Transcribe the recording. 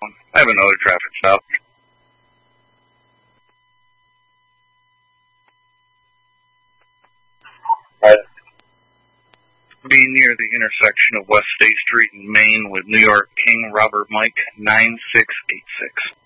I have another traffic stop. Be near the intersection of West State Street and Main with New York King Robert Mike 9686.